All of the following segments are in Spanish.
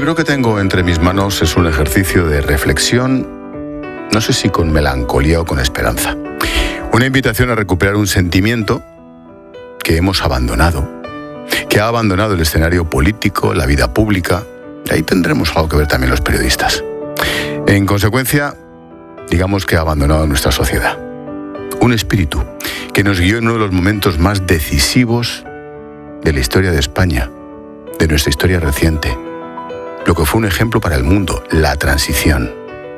libro que tengo entre mis manos es un ejercicio de reflexión, no sé si con melancolía o con esperanza. Una invitación a recuperar un sentimiento que hemos abandonado, que ha abandonado el escenario político, la vida pública, y ahí tendremos algo que ver también los periodistas. En consecuencia, digamos que ha abandonado nuestra sociedad. Un espíritu que nos guió en uno de los momentos más decisivos de la historia de España, de nuestra historia reciente, lo que fue un ejemplo para el mundo, la transición.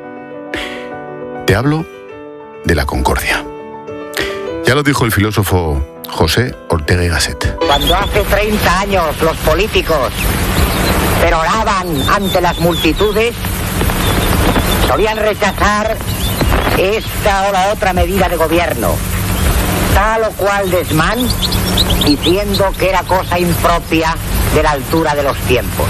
Te hablo de la concordia. Ya lo dijo el filósofo José Ortega y Gasset. Cuando hace 30 años los políticos peroraban ante las multitudes, solían rechazar esta o la otra medida de gobierno, tal o cual desmán, diciendo que era cosa impropia de la altura de los tiempos.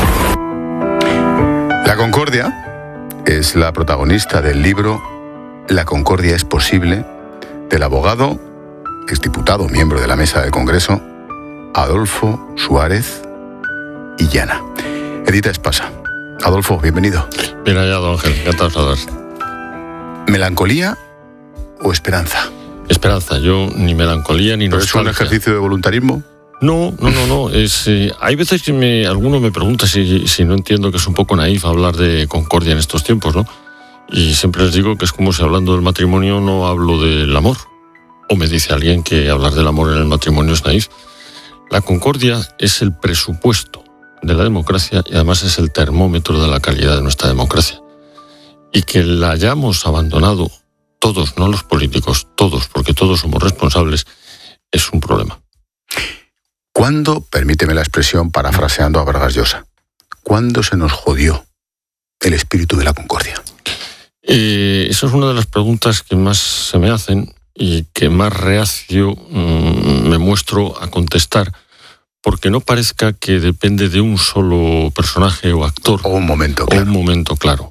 La concordia es la protagonista del libro La concordia es posible, del abogado, exdiputado, miembro de la mesa del Congreso, Adolfo Suárez y Llana. Edita Espasa. Adolfo, bienvenido. Bien hallado, Ángel. Encantados. ¿Melancolía o esperanza? Esperanza. Yo ni melancolía ni nostalgia. ¿Es un ejercicio de voluntarismo? No. Hay veces que alguno me pregunta si no entiendo que es un poco naif hablar de concordia en estos tiempos, ¿no? Y siempre les digo que es como si hablando del matrimonio no hablo del amor. O me dice alguien que hablar del amor en el matrimonio es naif. La concordia es el presupuesto de la democracia y además es el termómetro de la calidad de nuestra democracia. Y que la hayamos abandonado todos, no los políticos, todos, porque todos somos responsables, es un problema. ¿Cuándo, permíteme la expresión parafraseando a Vargas Llosa, cuándo se nos jodió el espíritu de la concordia? Esa es una de las preguntas que más se me hacen y que más reacio me muestro a contestar, porque no parezca que depende de un solo personaje o actor. O un momento claro.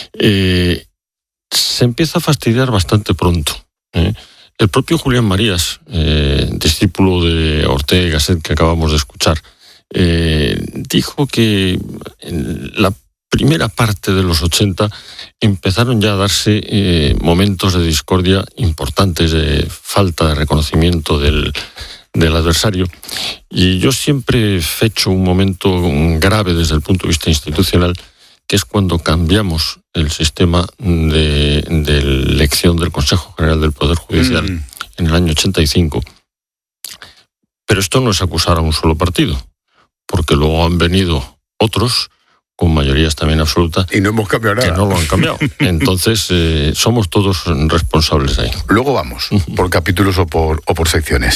Se empieza a fastidiar bastante pronto. El propio Julián Marías, discípulo de Ortega y Gasset que acabamos de escuchar, dijo que en la primera parte de los 80 empezaron ya a darse momentos de discordia importantes, de falta de reconocimiento del adversario. Y yo siempre fecho un momento grave desde el punto de vista institucional, que es cuando cambiamos el sistema de elección del Consejo General del Poder Judicial en el año 85. Pero esto no es acusar a un solo partido, porque luego han venido otros con mayorías también absolutas. Y no hemos cambiado nada. Que no lo han cambiado. Entonces, somos todos responsables ahí. Luego vamos, por capítulos o por secciones.